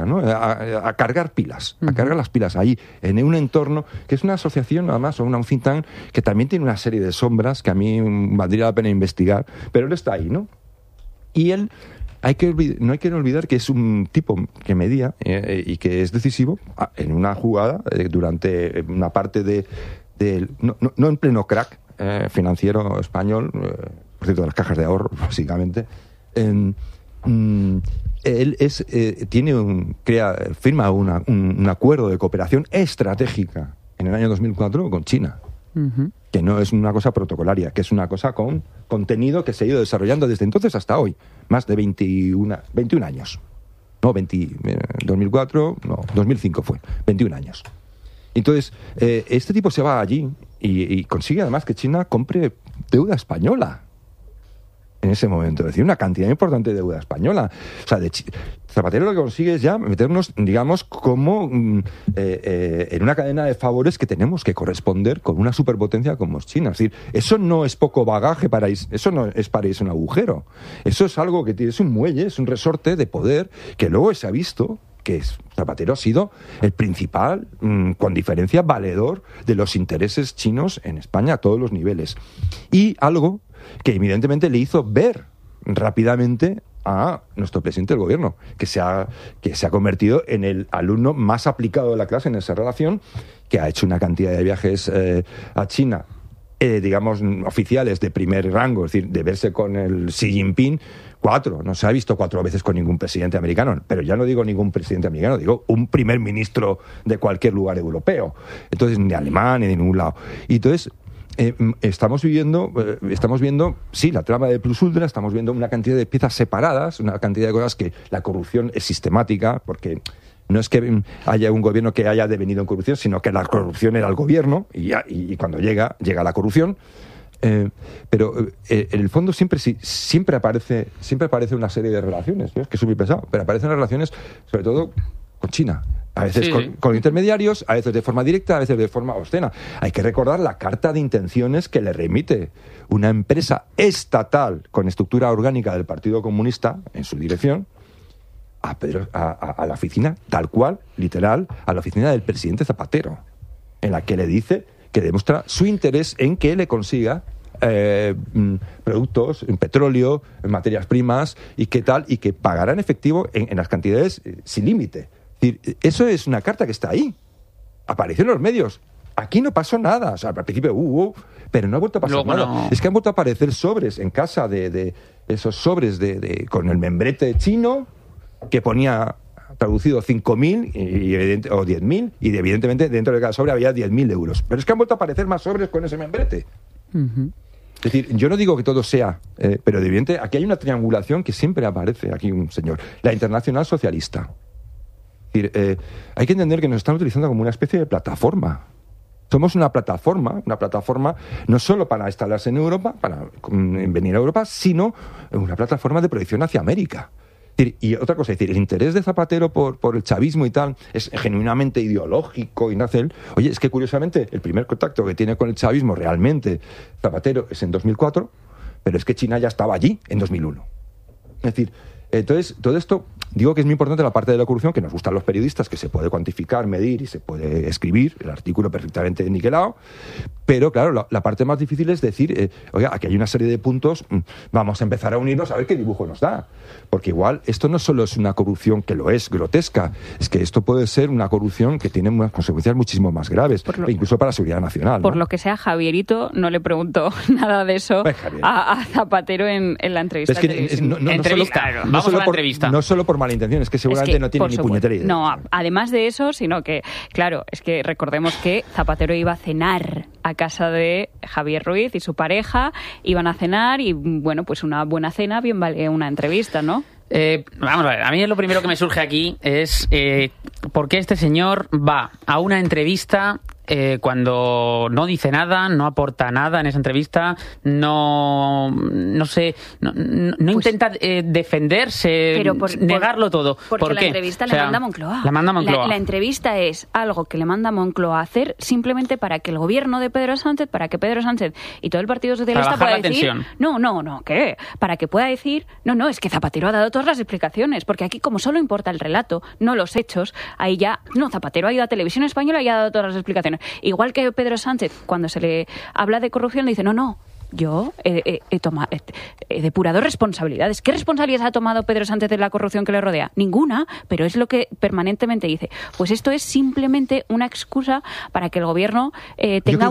¿no? A cargar pilas, a cargar las pilas ahí, en un entorno que es una asociación, además, o un think tank, que también tiene una serie de sombras que a mí valdría la pena investigar, pero él está ahí, ¿no? Y él, no hay que olvidar que es un tipo que medía y que es decisivo en una jugada durante una parte no en pleno crack financiero español, por cierto, de las cajas de ahorro, básicamente. Él firma un acuerdo de cooperación estratégica en el año 2004 con China, que no es una cosa protocolaria, que es una cosa con contenido que se ha ido desarrollando desde entonces hasta hoy, más de 21 años. No, 2005 fue, 21 años. Entonces, este tipo se va allí y consigue además que China compre deuda española en ese momento, es decir, una cantidad importante de deuda española. O sea, Zapatero lo que consigue es ya meternos, digamos, como en una cadena de favores que tenemos que corresponder con una superpotencia como es China. Es decir, eso no es poco bagaje eso no es para irse un agujero. Eso es algo que es un muelle, es un resorte de poder que luego se ha visto que Zapatero ha sido el principal, con diferencia, valedor de los intereses chinos en España a todos los niveles. Y algo que evidentemente le hizo ver rápidamente a nuestro presidente del gobierno, que se ha convertido en el alumno más aplicado de la clase en esa relación, que ha hecho una cantidad de viajes a China, digamos, oficiales de primer rango, es decir, de verse con el Xi Jinping 4, no se ha visto 4 veces con ningún presidente americano, pero ya no digo ningún presidente americano, digo un primer ministro de cualquier lugar europeo, entonces ni alemán ni de ningún lado. Y entonces estamos viendo, sí, la trama de Plus Ultra, estamos viendo una cantidad de piezas separadas, una cantidad de cosas que la corrupción es sistemática, porque no es que haya un gobierno que haya devenido en corrupción, sino que la corrupción era el gobierno y cuando llega la corrupción. Pero en el fondo siempre aparece una serie de relaciones, ¿no? Es que es muy pesado, pero aparecen relaciones sobre todo con China, a veces con intermediarios, a veces de forma directa, a veces de forma obscena. Hay que recordar la carta de intenciones que le remite una empresa estatal con estructura orgánica del Partido Comunista en su dirección a la oficina, tal cual, literal, a la oficina del presidente Zapatero, en la que le dice que demuestra su interés en que le consiga productos, en petróleo, en materias primas y qué tal, y que pagará en efectivo en las cantidades sin límite. Es decir, eso es una carta que está ahí. Apareció en los medios. Aquí no pasó nada. O sea, al principio pero no ha vuelto a pasar nada. No. Es que han vuelto a aparecer sobres en casa de esos sobres con el membrete chino que ponía traducido 5.000 o 10.000 y evidentemente dentro de cada sobre había 10.000 euros. Pero es que han vuelto a aparecer más sobres con ese membrete. Es decir, yo no digo que todo sea, pero evidentemente aquí hay una triangulación que siempre aparece. Aquí un señor, la Internacional Socialista. Es decir, hay que entender que nos están utilizando como una especie de plataforma. Somos una plataforma no solo para instalarse en Europa, para venir a Europa, sino una plataforma de proyección hacia América. Y otra cosa, es decir, el interés de Zapatero por el chavismo y tal es genuinamente ideológico y nace él. Oye, es que curiosamente el primer contacto que tiene con el chavismo realmente Zapatero es en 2004, pero es que China ya estaba allí en 2001. Es decir, entonces todo esto, digo que es muy importante la parte de la corrupción, que nos gustan los periodistas, que se puede cuantificar, medir y se puede escribir, el artículo perfectamente niquelado, pero claro, la parte más difícil es decir, oiga, aquí hay una serie de puntos, vamos a empezar a unirnos a ver qué dibujo nos da, porque igual esto no solo es una corrupción que lo es, grotesca, es que esto puede ser una corrupción que tiene unas consecuencias muchísimo más graves, incluso para la seguridad nacional. Por lo que sea, Javierito no le preguntó nada de eso a Zapatero en la entrevista. Es que no solo por mala intención, es que seguramente no tiene ni puñetera idea. No, además de eso, sino que, claro, es que recordemos que Zapatero iba a cenar a casa de Javier Ruiz y su pareja, iban a cenar y, bueno, pues una buena cena bien vale una entrevista, ¿no? Vamos a ver, a mí lo primero que me surge aquí es ¿por qué este señor va a una entrevista cuando no dice nada, no aporta nada en esa entrevista, no intenta defenderse, negarlo todo. Porque la entrevista la manda Moncloa. La manda Moncloa. La entrevista es algo que le manda Moncloa a hacer simplemente para que el gobierno de Pedro Sánchez, para que Pedro Sánchez y todo el Partido Socialista pueda decir... ¿qué? Para que pueda decir, es que Zapatero ha dado todas las explicaciones, porque aquí como solo importa el relato, no los hechos, ahí ya... Zapatero ha ido a Televisión Española y ha dado todas las explicaciones. Igual que Pedro Sánchez, cuando se le habla de corrupción, dice, yo he depurado responsabilidades. ¿Qué responsabilidades ha tomado Pedro Sánchez de la corrupción que le rodea? Ninguna, pero es lo que permanentemente dice. Pues esto es simplemente una excusa para que el gobierno tenga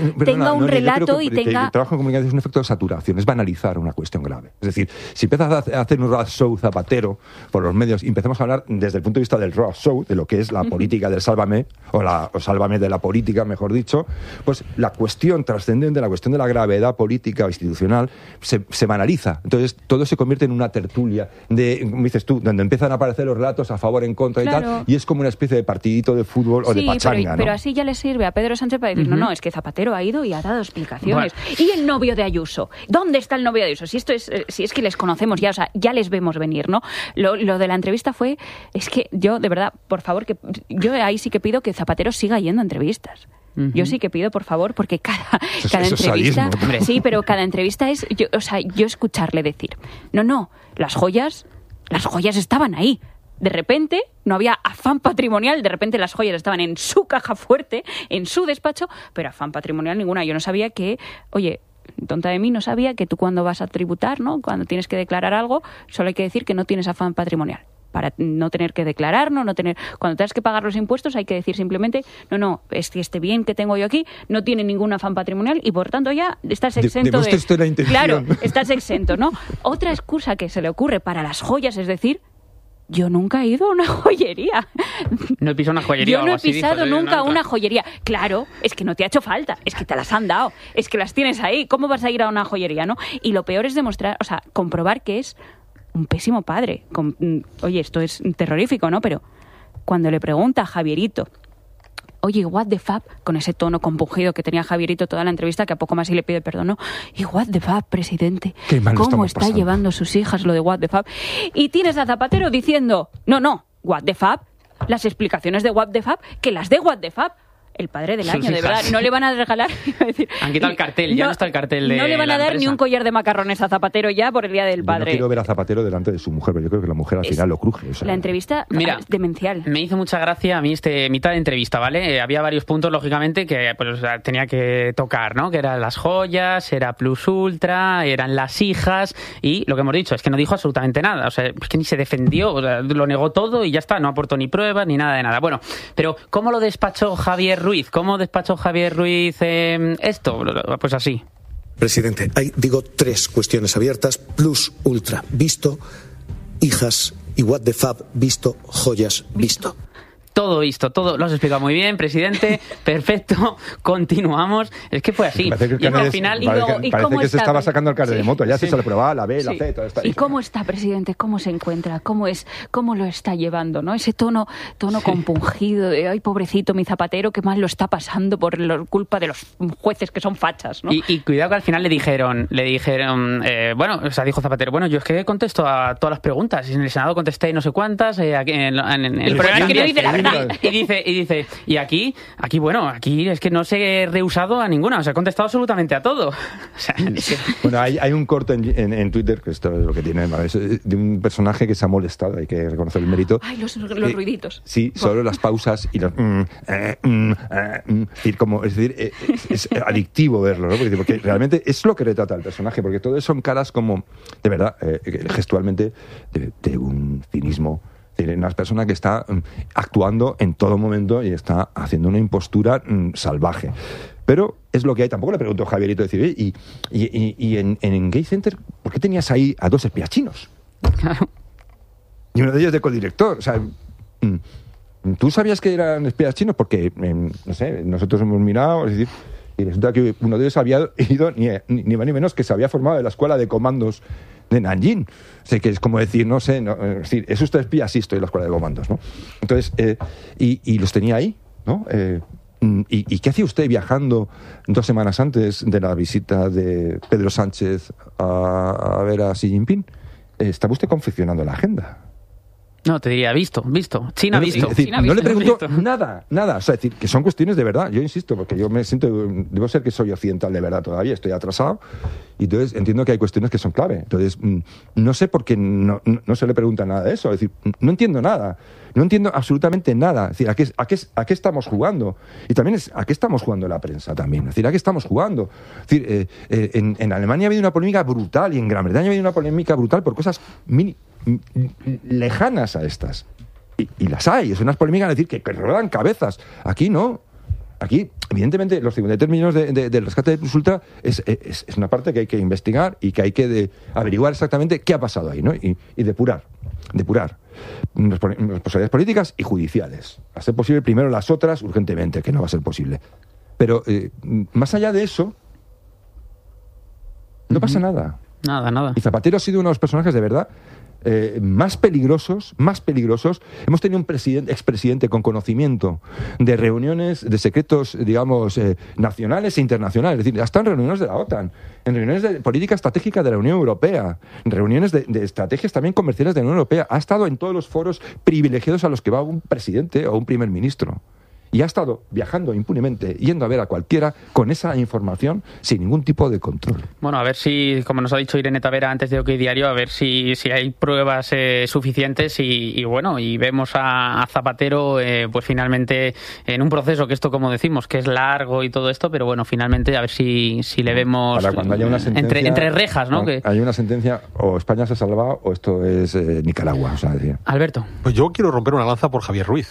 un relato y tenga... El trabajo en comunicación es un efecto de saturación, es banalizar una cuestión grave. Es decir, si empiezas a hacer un road show Zapatero por los medios y empezamos a hablar desde el punto de vista del road show, de lo que es la política del Sálvame, o Sálvame de la política, mejor dicho, pues la cuestión trascendente, la cuestión de la gravedad política o institucional se banaliza. Entonces todo se convierte en una tertulia como dices tú, donde empiezan a aparecer los relatos a favor, en contra y tal, y es como una especie de partidito de fútbol o de pachanga. Pero así ya le sirve a Pedro Sánchez para decir, es que Zapatero ha ido y ha dado explicaciones. Bueno. ¿Y el novio de Ayuso? ¿Dónde está el novio de Ayuso? Si es que les conocemos ya, ya les vemos venir, ¿no? Lo de la entrevista es que yo, de verdad, por favor, que yo ahí sí que pido que Zapatero siga yendo a entrevistas. Yo sí que pido, por favor, porque cada entrevista... Sí, pero cada entrevista es... Yo escucharle decir, las joyas estaban ahí. De repente no había afán patrimonial, de repente las joyas estaban en su caja fuerte, en su despacho, pero afán patrimonial ninguna. Yo no sabía que... Oye, tonta de mí, no sabía que tú cuando vas a tributar, ¿no? Cuando tienes que declarar algo, solo hay que decir que no tienes afán patrimonial. Para no tener que declarar, cuando tengas que pagar los impuestos hay que decir simplemente, es que este bien que tengo yo aquí no tiene ningún afán patrimonial y por tanto ya estás exento de... Claro, estás exento, ¿no? Otra excusa que se le ocurre para las joyas es decir, yo nunca he ido a una joyería. No he pisado una joyería. Yo no he pisado nunca una joyería. Claro, es que no te ha hecho falta, es que te las han dado, es que las tienes ahí. ¿Cómo vas a ir a una joyería, no? Y lo peor es comprobar que es un pésimo padre. Oye, esto es terrorífico, ¿no? Pero cuando le pregunta a Javierito, oye, what the fuck, con ese tono compungido que tenía Javierito toda la entrevista, que a poco más y le pide perdón, ¿no? Y what the fuck, presidente, ¿cómo está llevando sus hijas lo de what the fuck? Y tienes a Zapatero diciendo, what the fuck, las explicaciones de what the fuck, que las de what the fuck. El padre del año, de verdad. No le van a regalar... Han quitado el cartel, ya no está el cartel de... No le van a dar ni un collar de macarrones a Zapatero ya por el Día del Padre. Yo no quiero ver a Zapatero delante de su mujer, pero yo creo que la mujer al final lo cruje. La entrevista es demencial. Me hizo mucha gracia a mí mitad de entrevista, ¿vale? Había varios puntos, lógicamente, que pues, tenía que tocar, ¿no? Que eran las joyas, era Plus Ultra, eran las hijas, y lo que hemos dicho es que no dijo absolutamente nada. O sea, es que ni se defendió, lo negó todo y ya está, no aportó ni pruebas ni nada de nada. Bueno, pero ¿cómo lo despachó Javier Ruiz? ¿Cómo despachó Javier Ruiz esto? Pues así. Presidente, hay, 3 cuestiones abiertas. Plus Ultra, visto. Hijas y What the Fab, visto. Joyas, visto. Todo visto, todo lo has explicado muy bien, presidente. Perfecto, continuamos. Es que fue así. Y al final... Parece que se estaba sacando el carnet de moto. Ya se lo probaba, la B, la C, todo esto. ¿Y cómo está, presidente? ¿Cómo se encuentra? ¿Cómo lo está llevando? ¿No? Ese tono compungido de, ay, pobrecito mi Zapatero, que mal lo está pasando por culpa de los jueces que son fachas, ¿no? Y cuidado que al final le dijeron dijo Zapatero, bueno, yo es que contesto a todas las preguntas. En el Senado contesté no sé cuántas. El problema es que no dice la verdad. Y dice, y aquí es que no se he rehusado a ninguna, o sea, he contestado absolutamente a todo. O sea, bueno, hay un corto en Twitter, que esto es lo que tiene, de un personaje que se ha molestado, hay que reconocer el mérito. Ay, los ruiditos. Sí, solo las pausas y los... es adictivo verlo, ¿no? Porque realmente es lo que retrata el personaje, porque todo son caras como, de verdad, gestualmente, de un cinismo. Es decir, una persona que está actuando en todo momento y está haciendo una impostura salvaje. Pero es lo que hay. Tampoco le preguntó a Javierito decir, y en Gay Center, ¿por qué tenías ahí a 2 espías chinos? Claro. Y uno de ellos de codirector. O sea, ¿tú sabías que eran espías chinos? Porque, no sé, nosotros hemos mirado, es decir, y resulta que uno de ellos había ido, ni más ni menos, que se había formado en la escuela de comandos de Nanjing. O sea, que es como decir, es decir, ¿es usted espía? Sí, estoy en la escuela de comandos, ¿no? Entonces, y los tenía ahí, ¿no? ¿Y qué hacía usted viajando 2 semanas antes de la visita de Pedro Sánchez a ver a Xi Jinping? ¿Estaba usted confeccionando la agenda? No, te diría, visto. China visto. Es decir, China no le visto. pregunto nada. O sea, es decir, que son cuestiones de verdad. Yo insisto, porque yo me siento, debo ser que soy occidental de verdad todavía, estoy atrasado, y entonces entiendo que hay cuestiones que son clave. Entonces, no sé por qué no se le pregunta nada de eso. Es decir, no entiendo nada. No entiendo absolutamente nada. Es decir, ¿a qué estamos jugando? Y también ¿a qué estamos jugando la prensa también? Es decir, ¿a qué estamos jugando? Es decir, en Alemania ha habido una polémica brutal y en Gran Bretaña ha habido una polémica brutal por cosas lejanas a estas. Y las hay. Es unas polémicas, es decir, que rodan cabezas. Aquí no. Aquí, evidentemente, los 53 millones del rescate de Plus Ultra es una parte que hay que investigar y que hay que averiguar exactamente qué ha pasado ahí, ¿no? Y depurar responsabilidades políticas y judiciales. A ser posible primero las otras urgentemente, que no va a ser posible. Pero más allá de eso, no pasa nada. Nada. Y Zapatero ha sido uno de los personajes de verdad más peligrosos. Hemos tenido un expresidente con conocimiento de reuniones de secretos, digamos, nacionales e internacionales. Es decir, ha estado en reuniones de la OTAN, en reuniones de política estratégica de la Unión Europea, en reuniones de estrategias también comerciales de la Unión Europea. Ha estado en todos los foros privilegiados a los que va un presidente o un primer ministro. Y ha estado viajando impunemente, yendo a ver a cualquiera con esa información sin ningún tipo de control. Bueno, a ver si, como nos ha dicho Irene Tavera antes de OK Diario, a ver si hay pruebas suficientes y vemos a Zapatero pues finalmente en un proceso que esto, como decimos, que es largo y todo esto, pero bueno, finalmente a ver si le vemos para cuando haya una sentencia, entre rejas, ¿no? Que hay una sentencia, o España se ha salvado o esto es Nicaragua. O sea, decir. Alberto. Pues yo quiero romper una lanza por Javier Ruiz.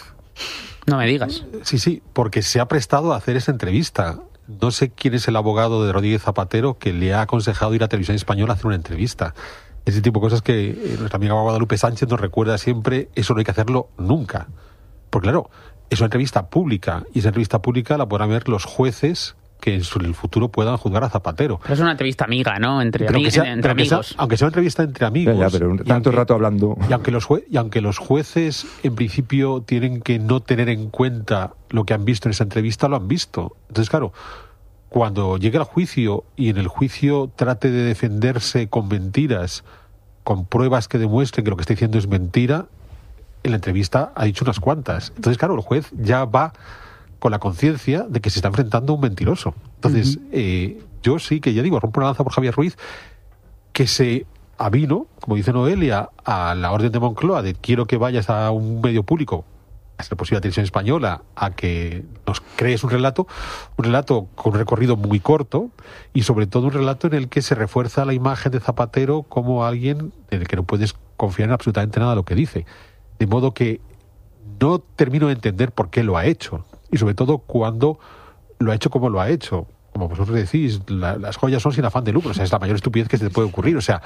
No me digas. Sí, porque se ha prestado a hacer esa entrevista. No sé quién es el abogado de Rodríguez Zapatero que le ha aconsejado ir a Televisión Española a hacer una entrevista. Ese tipo de cosas que nuestra amiga Guadalupe Sánchez nos recuerda siempre, eso no hay que hacerlo nunca. Porque claro, es una entrevista pública, y esa entrevista pública la podrán ver los jueces que en el futuro puedan juzgar a Zapatero. Pero es una entrevista amiga, ¿no? Entre amigos. Aunque sea una entrevista entre amigos. Ya, pero tanto rato hablando. Y aunque los jueces, en principio, tienen que no tener en cuenta lo que han visto en esa entrevista, lo han visto. Entonces, claro, cuando llegue al juicio y en el juicio trate de defenderse con mentiras, con pruebas que demuestren que lo que está diciendo es mentira, en la entrevista ha dicho unas cuantas. Entonces, claro, el juez ya va con la conciencia de que se está enfrentando a un mentiroso. Entonces, yo sí que, ya digo, rompo una lanza por Javier Ruiz, que se avino, como dice Noelia, a la orden de Moncloa de quiero que vayas a un medio público, a ser posible a Televisión Española, a que nos crees un relato con un recorrido muy corto y sobre todo un relato en el que se refuerza la imagen de Zapatero como alguien en el que no puedes confiar en absolutamente nada de lo que dice. De modo que no termino de entender por qué lo ha hecho. Y sobre todo cuando lo ha hecho como lo ha hecho. Como vosotros decís, las joyas son sin afán de lucro. O sea, es la mayor estupidez que se te puede ocurrir. O sea,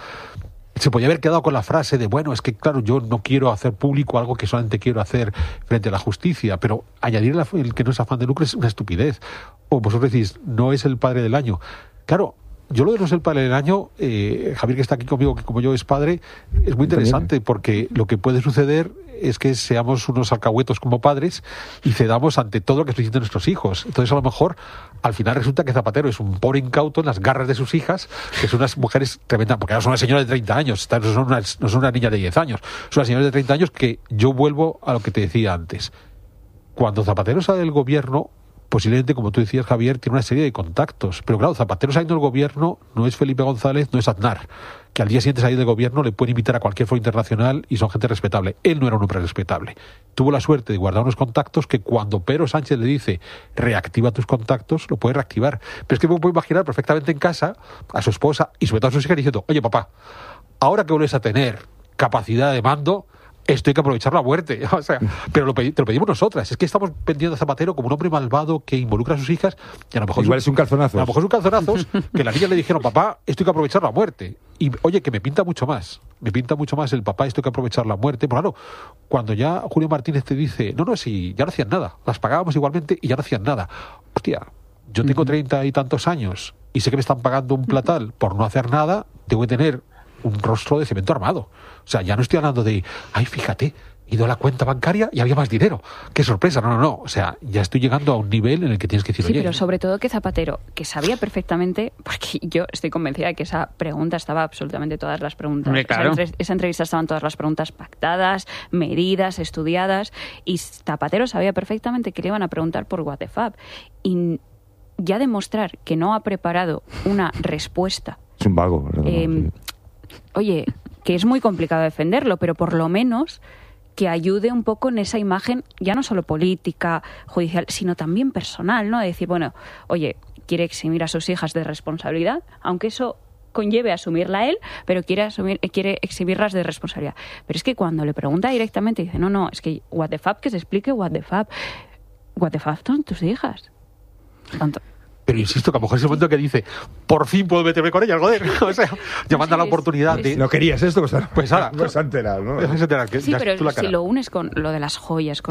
se podía haber quedado con la frase de, bueno, es que claro, yo no quiero hacer público algo que solamente quiero hacer frente a la justicia, pero añadir el que no es afán de lucro es una estupidez. O vosotros decís, no es el padre del año. Claro, yo lo de no ser el padre del año, Javier, que está aquí conmigo, que como yo es padre, es muy interesante, porque lo que puede suceder es que seamos unos alcahuetos como padres y cedamos ante todo lo que estoy diciendo nuestros hijos. Entonces, a lo mejor, al final resulta que Zapatero es un pobre incauto en las garras de sus hijas, que son unas mujeres tremendas, porque ahora son una señora de 30 años, no son una niña de 10 años, son unas señoras de 30 años que yo vuelvo a lo que te decía antes. Cuando Zapatero sale del gobierno, posiblemente, como tú decías, Javier, tiene una serie de contactos. Pero claro, Zapatero saliendo del gobierno no es Felipe González, no es Aznar, que al día siguiente de salir del gobierno le pueden invitar a cualquier foro internacional y son gente respetable. Él no era un hombre respetable. Tuvo la suerte de guardar unos contactos que cuando Pedro Sánchez le dice reactiva tus contactos, lo puede reactivar. Pero es que me puedo imaginar perfectamente en casa a su esposa y sobre todo a sus hijas diciendo, oye papá, ahora que vuelves a tener capacidad de mando, esto hay que aprovechar la muerte. O sea, pero te lo pedimos nosotras. Es que estamos vendiendo a Zapatero como un hombre malvado que involucra a sus hijas y a lo mejor igual es un calzonazo. A lo mejor es un calzonazo que la niña le dijeron, papá, esto hay que aprovechar la muerte. Y oye, que me pinta mucho más el papá, esto hay que aprovechar la muerte. Pero claro, cuando ya Julio Martínez te dice, no, si ya no hacían nada, las pagábamos igualmente y ya no hacían nada. Hostia, yo tengo 30 y tantos años y sé que me están pagando un platal por no hacer nada, tengo que tener un rostro de cemento armado. O sea, ya no estoy hablando de, ay, fíjate, ido a la cuenta bancaria y había más dinero. ¡Qué sorpresa! No. O sea, ya estoy llegando a un nivel en el que tienes que decir, sí, oye, pero sobre todo que Zapatero, que sabía perfectamente, porque yo estoy convencida de que esa pregunta estaba absolutamente todas las preguntas. Hombre, claro. Esa entrevista estaban todas las preguntas pactadas, medidas, estudiadas, y Zapatero sabía perfectamente que le iban a preguntar por What the Fab. Y ya demostrar que no ha preparado una respuesta. Es un vago, ¿verdad? Sí. Oye, que es muy complicado defenderlo, pero por lo menos que ayude un poco en esa imagen, ya no solo política, judicial, sino también personal, ¿no? De decir, bueno, oye, quiere eximir a sus hijas de responsabilidad, aunque eso conlleve asumirla él, pero quiere exhibirlas de responsabilidad. Pero es que cuando le pregunta directamente, dice, no, es que What the Fab, que se explique What the Fab. What the Fab son tus hijas. Tanto. Pero insisto que a lo mejor es el momento que dice, por fin puedo meterme con ellas, joder. O sea, llamando a la oportunidad de... ¿No querías esto? Pues ahora, no se ha enterado, ¿no? Sí, pero si lo unes con lo de las joyas,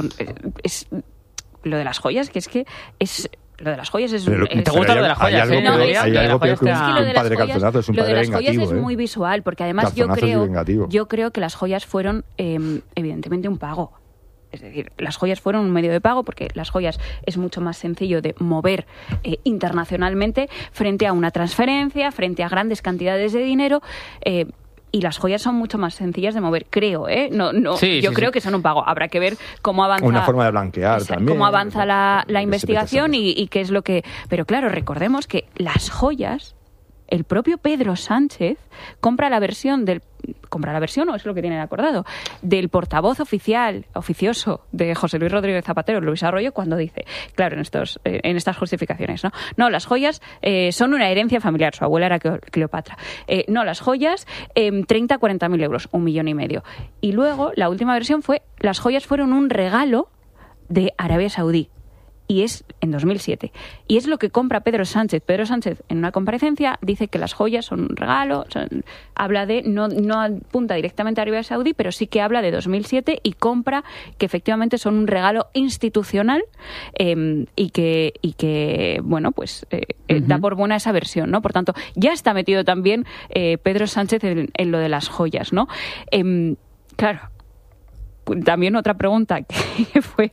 lo de las joyas, que es... Lo de las joyas es... ¿Te gusta lo de las joyas? Hay algo peor que un padre calzonazo, es un padre vengativo. Lo de las joyas es muy visual, porque además yo creo que las joyas fueron evidentemente un pago. Es decir, las joyas fueron un medio de pago porque las joyas es mucho más sencillo de mover internacionalmente frente a una transferencia, frente a grandes cantidades de dinero. Y las joyas son mucho más sencillas de mover, creo, yo creo que son un pago. Habrá que ver cómo avanza... Una forma de blanquear también. Cómo avanza la investigación y qué es lo que... Pero claro, recordemos que las joyas, el propio Pedro Sánchez compra la versión, o es lo que tienen acordado, del portavoz oficioso de José Luis Rodríguez Zapatero, Luis Arroyo, cuando dice, claro, en estas justificaciones, no, las joyas son una herencia familiar, su abuela era Cleopatra, no, las joyas 30-40.000 euros, 1,5 millones. Y luego, la última versión fue, las joyas fueron un regalo de Arabia Saudí. Y es en 2007. Y es lo que compra Pedro Sánchez. Pedro Sánchez, en una comparecencia, dice que las joyas son un regalo. Habla de, no apunta directamente a Arabia Saudí, pero sí que habla de 2007 y compra que efectivamente son un regalo institucional y que bueno, pues da por buena esa versión, ¿no? Por tanto, ya está metido también Pedro Sánchez en lo de las joyas, ¿no? Claro. También otra pregunta que fue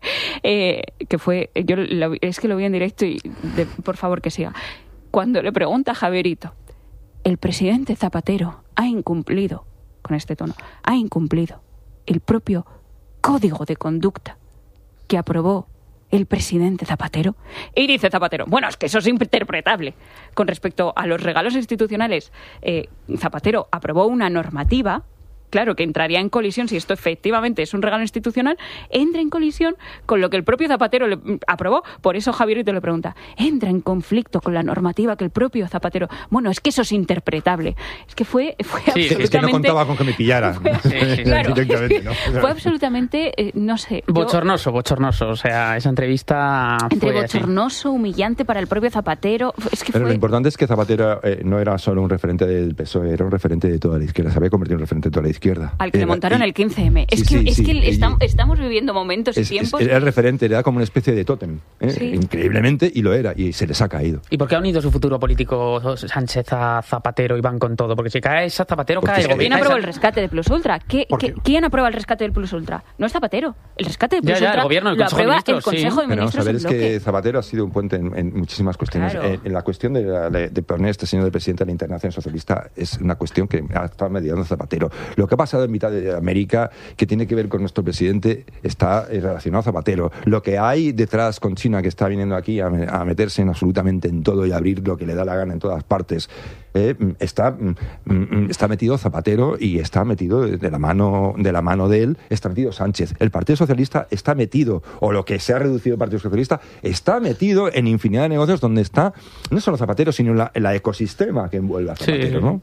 yo es que lo vi en directo y por favor que siga. Cuando le pregunta a Javierito, el presidente Zapatero ha incumplido, con este tono, ha incumplido el propio código de conducta que aprobó el presidente Zapatero. Y dice Zapatero, bueno, es que eso es interpretable. Con respecto a los regalos institucionales, Zapatero aprobó una normativa, claro, que entraría en colisión, si esto efectivamente es un regalo institucional, entra en colisión con lo que el propio Zapatero le aprobó. Por eso Javierito le pregunta, ¿entra en conflicto con la normativa que el propio Zapatero? Bueno, es que eso es interpretable. Es que fue absolutamente... Es que no contaba con que me pillara. Claro, directamente, ¿no? Fue absolutamente, no sé... Bochornoso. O sea, esa entrevista entre fue bochornoso, humillante para el propio Zapatero. Es que Pero lo importante es que Zapatero no era solo un referente del PSOE, era un referente de toda la izquierda. Se había convertido en un referente de toda la izquierda. Al que le montaron el 15M. Estamos viviendo momentos y tiempos... Era el referente, era como una especie de tótem. Sí. Increíblemente, y lo era, y se les ha caído. ¿Y por qué ha unido su futuro político Sánchez a Zapatero y van con todo? Porque si cae esa Zapatero, cae el gobierno. ¿Quién aprueba el rescate del Plus Ultra? ¿Quién aprueba el rescate del Plus Ultra? No es Zapatero. El rescate del Plus Ultra el gobierno, el lo Consejo aprueba de Ministros, el Consejo de Ministros. Vamos a ver, en es bloque. que Zapatero ha sido un puente en muchísimas cuestiones. Claro. En la cuestión de poner este señor de presidente de la Internacional Socialista es una cuestión que ha estado mediando Zapatero. Lo que ha pasado en mitad de América, que tiene que ver con nuestro presidente, está relacionado a Zapatero. Lo que hay detrás con China, que está viniendo aquí a meterse en absolutamente en todo y abrir lo que le da la gana en todas partes, está metido Zapatero y está metido de la mano de él, está metido Sánchez. El Partido Socialista está metido, o lo que se ha reducido el Partido Socialista, está metido en infinidad de negocios donde está no solo Zapatero, sino el ecosistema que envuelve a Zapatero, ¿no?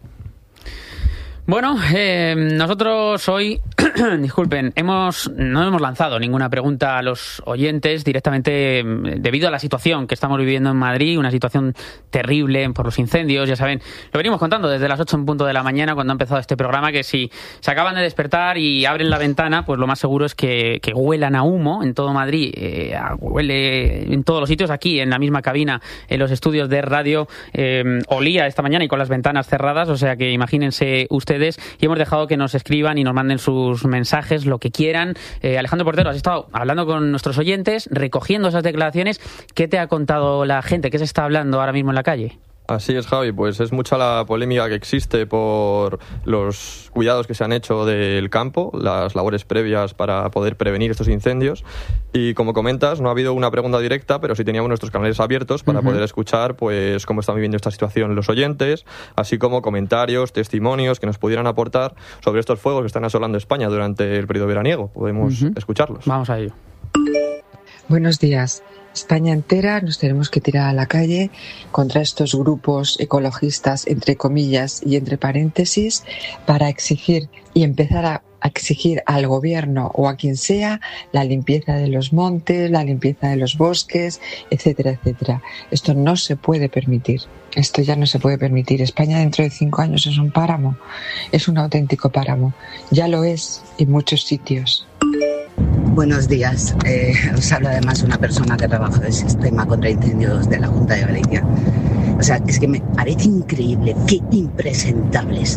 Bueno, nosotros hoy, disculpen, no hemos lanzado ninguna pregunta a los oyentes directamente debido a la situación que estamos viviendo en Madrid, una situación terrible por los incendios, ya saben, lo venimos contando desde las 8 en punto de la mañana cuando ha empezado este programa, que si se acaban de despertar y abren la ventana, pues lo más seguro es que huelan a humo en todo Madrid, huele en todos los sitios, aquí en la misma cabina, en los estudios de radio, olía esta mañana y con las ventanas cerradas, o sea que imagínense ustedes, y hemos dejado que nos escriban y nos manden sus sus mensajes, lo que quieran. Alejandro Portero, has estado hablando con nuestros oyentes, recogiendo esas declaraciones. ¿Qué te ha contado la gente? ¿Qué se está hablando ahora mismo en la calle? Así es, Javi, pues es mucha la polémica que existe por los cuidados que se han hecho del campo, las labores previas para poder prevenir estos incendios, y como comentas, no ha habido una pregunta directa, pero sí teníamos nuestros canales abiertos para poder escuchar pues cómo están viviendo esta situación los oyentes, así como comentarios, testimonios que nos pudieran aportar sobre estos fuegos que están asolando España durante el periodo veraniego. Podemos escucharlos. Vamos a ello. Buenos días. España entera nos tenemos que tirar a la calle contra estos grupos ecologistas, entre comillas y entre paréntesis, para exigir y empezar a exigir al gobierno o a quien sea la limpieza de los montes, la limpieza de los bosques, etcétera, etcétera. Esto no se puede permitir. Esto ya no se puede permitir. España dentro de 5 años es un páramo, es un auténtico páramo. Ya lo es en muchos sitios. Buenos días. Os habla además una persona que trabaja en el sistema contra incendios de la Junta de Galicia. O sea, es que me parece increíble, qué impresentables.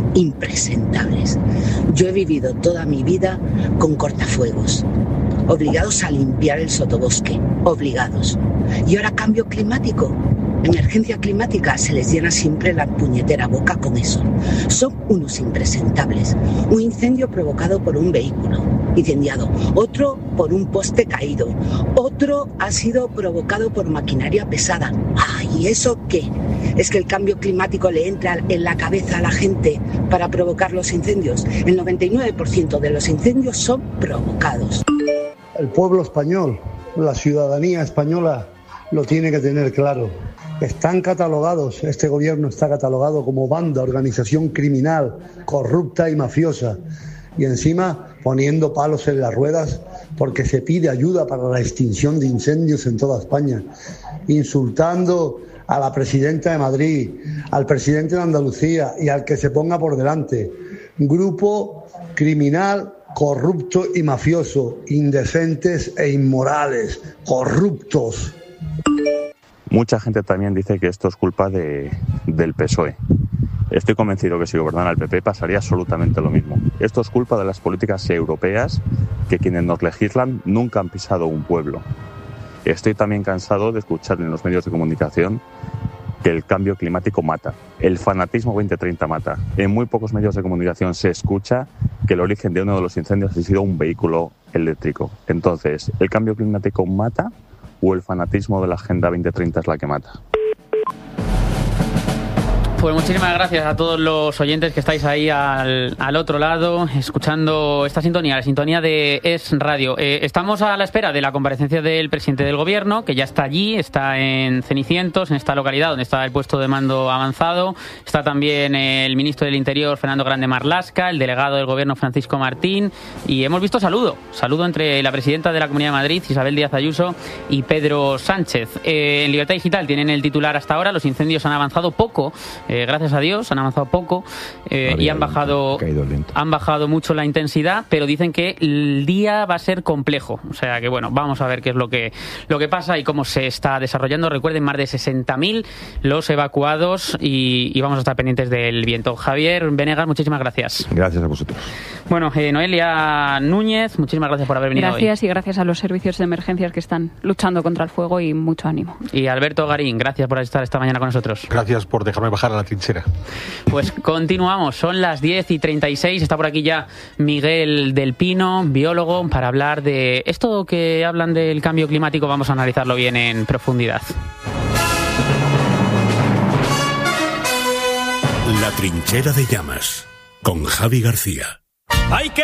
Yo he vivido toda mi vida con cortafuegos, obligados a limpiar el sotobosque, obligados. Y ahora cambio climático, emergencia climática, se les llena siempre la puñetera boca con eso. Son unos impresentables. Un incendio provocado por un vehículo incendiado, otro por un poste caído, otro ha sido provocado por maquinaria pesada. ¿Y eso qué? ¿Es que el cambio climático le entra en la cabeza a la gente para provocar los incendios? El 99% de los incendios son provocados. El pueblo español, la ciudadanía española lo tiene que tener claro. Están catalogados, este gobierno está catalogado como banda, organización criminal, corrupta y mafiosa. Y encima poniendo palos en las ruedas porque se pide ayuda para la extinción de incendios en toda España. Insultando a la presidenta de Madrid, al presidente de Andalucía y al que se ponga por delante. Grupo criminal, corrupto y mafioso, indecentes e inmorales, corruptos. Mucha gente también dice que esto es culpa del PSOE. Estoy convencido que si gobernara el PP pasaría absolutamente lo mismo. Esto es culpa de las políticas europeas, que quienes nos legislan nunca han pisado un pueblo. Estoy también cansado de escuchar en los medios de comunicación que el cambio climático mata. El fanatismo 2030 mata. En muy pocos medios de comunicación se escucha que el origen de uno de los incendios ha sido un vehículo eléctrico. Entonces, ¿el cambio climático mata o el fanatismo de la Agenda 2030 es la que mata? Pues muchísimas gracias a todos los oyentes que estáis ahí al otro lado, escuchando esta sintonía, la sintonía de Es Radio. Estamos a la espera de la comparecencia del presidente del gobierno, que ya está allí, está en Cenicientos, en esta localidad donde está el puesto de mando avanzado. Está también el ministro del Interior, Fernando Grande Marlaska, el delegado del gobierno, Francisco Martín, y hemos visto saludo entre la presidenta de la Comunidad de Madrid, Isabel Díaz Ayuso, y Pedro Sánchez. En Libertad Digital tienen el titular hasta ahora: los incendios han avanzado poco. Gracias a Dios, han avanzado poco y han bajado mucho la intensidad, pero dicen que el día va a ser complejo. O sea que bueno, vamos a ver qué es lo que pasa y cómo se está desarrollando. Recuerden, más de 60.000 los evacuados y vamos a estar pendientes del viento. Javier Venegas, muchísimas gracias. Gracias a vosotros. Bueno, Noelia Núñez, muchísimas gracias por haber venido gracias hoy. Y gracias a los servicios de emergencias que están luchando contra el fuego y mucho ánimo. Y Alberto Garín, gracias por estar esta mañana con nosotros. Gracias por dejarme bajar a la trinchera. Pues continuamos, son las 10:36, está por aquí ya Miguel del Pino, biólogo, para hablar de esto que hablan del cambio climático. Vamos a analizarlo bien en profundidad. La trinchera de llamas, con Javi García. Hay que